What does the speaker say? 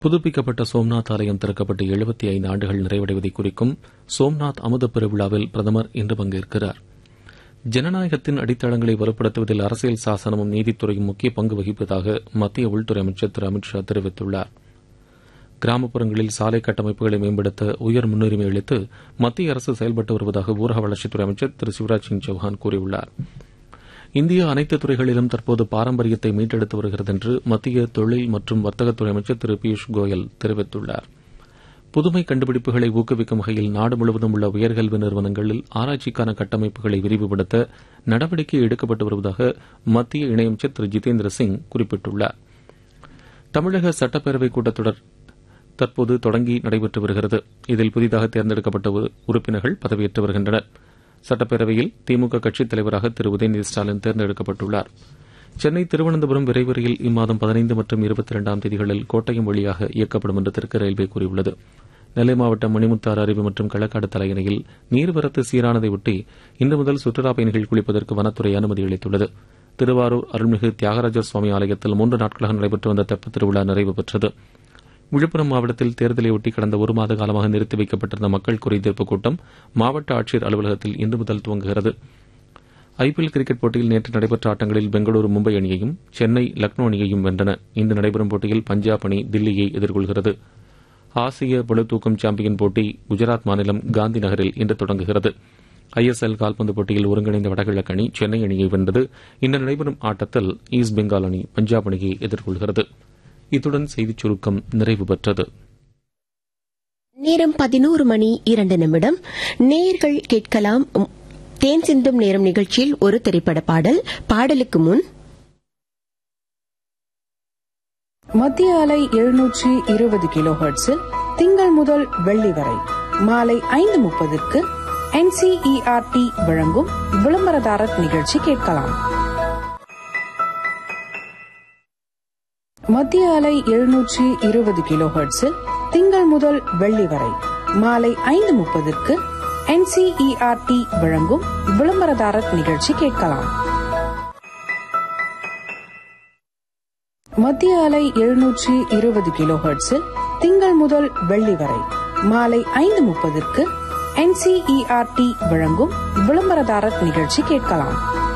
புதுப்பிக்கப்பட்ட சோம்நாத் ஆலயம் திறக்கப்பட்டு 75 ஆண்டுகள் நிறைவடைவதை குறிக்கும் சோம்நாத் அமுத பெருவிழாவில் பிரதமர் இன்று பங்கேற்கிறார். ஜனநாயகத்தின் அடித்தளங்களை வலுப்படுத்துவதில் அரசியல் சாசனமும் நீதித்துறையும் முக்கிய பங்கு வகிப்பதாக மத்திய உள்துறை அமைச்சர் திரு அமித் ஷா தெரிவித்துள்ளார். கிராமப்புறங்களில் சாலை கட்டமைப்புகளை மேம்படுத்த உயர் முன்னுரிமை அளித்து மத்திய அரசு செயல்பட்டு வருவதாக ஊரக வளர்ச்சித்துறை அமைச்சர் திரு சிவராஜ் சிங் சௌஹான் கூறியுள்ளார். இந்தியா அனைத்து துறைகளிலும் தற்போது பாரம்பரியத்தை மீட்டெடுத்து வருகிறது என்று மத்திய தொழில் மற்றும் வர்த்தகத்துறை அமைச்சர் திரு பியூஷ் கோயல் தெரிவித்துள்ளார். புதுமை கண்டுபிடிப்புகளை ஊக்குவிக்கும் வகையில் நாடு முழுவதும் உள்ள உயர்கல்வி நிறுவனங்களில் ஆராய்ச்சிக்கான கட்டமைப்புகளை விரிவுபடுத்த நடவடிக்கை எடுக்கப்பட்டு வருவதாக மத்திய இணையமைச்சர் திரு ஜிதேந்திர சிங் குறிப்பிட்டுள்ளார். தமிழக சட்டப்பேரவைக் கூட்டத்தொடர் தற்போது தொடங்கி நடைபெற்று வருகிறது. இதில் புதிதாக தேர்ந்தெடுக்கப்பட்ட உறுப்பினர்கள் பதவியேற்று வருகின்றனர். சட்டப்பேரவையில் திமுக கட்சித் தலைவராக திரு உதயநிதி ஸ்டாலின் தேர்ந்தெடுக்கப்பட்டுள்ளார். சென்னை திருவனந்தபுரம் விரைவு ரயில் இம்மாதம் 15 மற்றும் 22ஆம் தேதிகளில் கோட்டயம் வழியாக இயக்கப்படும் என்று தெற்கு ரயில்வே கூறியுள்ளது. நெல்லை மாவட்டம் மணிமுத்தாறு அருவி மற்றும் களக்காடு தலையணையில் நீர்வரத்து சீரானதை ஒட்டி இன்று முதல் சுற்றுலாப் பயணிகள் குளிப்பதற்கு வனத்துறை அனுமதி அளித்துள்ளது. திருவாரூர் அருள்மிகு தியாகராஜர் சுவாமி ஆலயத்தில் 3 நாட்களாக நடைபெற்று வந்த தெப்பத் திருவிழா நிறைவு பெற்றது. விழுப்புரம் மாவட்டத்தில் தேர்தலையொட்டி கடந்த ஒரு மாத காலமாக நிறுத்தி வைக்கப்பட்டிருந்த மக்கள் குறைதீர்ப்பு கூட்டம் மாவட்ட ஆட்சியர் அலுவலகத்தில் இன்று முதல் துவங்குகிறது. ஐபிஎல் கிரிக்கெட் போட்டியில் நேற்று நடைபெற்ற ஆட்டங்களில் பெங்களூரு மும்பை அணியையும் சென்னை லக்னோ அணியையும் வென்றன. இன்று நடைபெறும் போட்டியில் பஞ்சாப் அணி தில்லியை எதிர்கொள்கிறது. ஆசிய பளுதூக்கும் சாம்பியன் போட்டி குஜராத் மாநிலம் காந்தி நகரில் இன்று தொடங்குகிறது. ஐஎஸ்எல் கால்பந்து போட்டியில் ஒருங்கிணைந்த வடகிழக்கு அணி சென்னை அணியை வென்றது. இன்று நடைபெறும் ஆட்டத்தில் ஈஸ்ட் பெங்கால் அணி பஞ்சாப் அணியை எதிர்கொள்கிறது. இத்துடன் செய்திச் சுருக்கம் நிறைவு பெற்றது. நேரம் 11:02. நேயர்கள் கேட்கலாம் தேன் சிந்தும் நேரம் நிகழ்ச்சியில் ஒரு திரைப்பட பாடல். பாடலுக்கு முன் மத்திய அலை 720 கிலோஹெர்ட்ஸில் திங்கள் முதல் வெள்ளி வரை மாலை 5:30 NCERT வழங்கும் விளம்பரதாரர் நிகழ்ச்சி கேட்கலாம். மத்திய அலை 720 கிலோஹெர்ட்ஸில் திங்கள் முதல் வெள்ளி வரை மாலை 5:30 NCERT வழங்கும் விளம்பரதாரர் நிகழ்ச்சி கேட்கலாம். மத்திய அலை 720 கிலோஹெர்ட்ஸில் திங்கள் முதல் வெள்ளி வரை மாலை 5:30 NCERT வழங்கும் விளம்பரதாரர் நிகழ்ச்சி கேட்கலாம்.